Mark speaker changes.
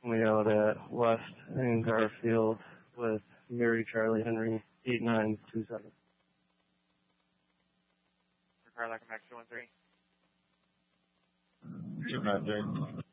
Speaker 1: We out at West and Garfield with Mary Charlie Henry 8927.
Speaker 2: Carla, come back 213.
Speaker 3: Shoot, Matt, Jay.